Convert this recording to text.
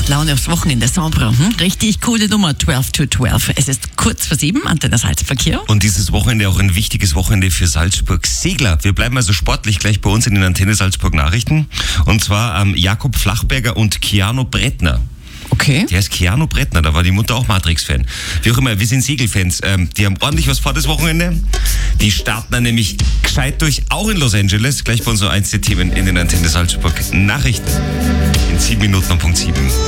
macht Laune aufs Wochenende. Sombre. Richtig coole Nummer, 12 to 12. Es ist kurz vor 7, Antenne Salzverkehr. Und dieses Wochenende auch ein wichtiges Wochenende für Salzburg Segler. Wir bleiben also sportlich gleich bei uns in den Antenne Salzburg Nachrichten. Und zwar Jakob Flachberger und Keanu Brettner. Okay. Der ist Keanu Brettner, da war die Mutter auch Matrix-Fan. Wie auch immer, wir sind Segelfans. Die haben ordentlich was vor das Wochenende. Die starten dann nämlich gescheit durch, auch in Los Angeles. Gleich bei uns so eins der Themen in den Antenne Salzburg Nachrichten. In 7 Minuten am Punkt 7.